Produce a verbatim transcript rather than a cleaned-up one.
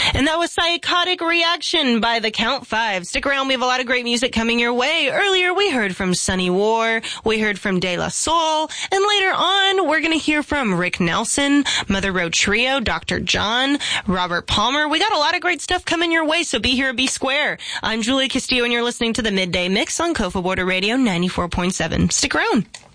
And that was Psychotic Reaction by the Count Five. Stick around, we have a lot of great music coming your way. Earlier, we heard from Sunny War, we heard from De La Soul, and later on, we're going to hear from Rick Nelson, Mother Road Trio, Doctor John, Robert Palmer. We got a lot of great stuff coming your way, so be here, be square. I'm Julia Castillo, and you're listening to the Midday Mix on Kofa Border Radio ninety-four point seven. Stick around.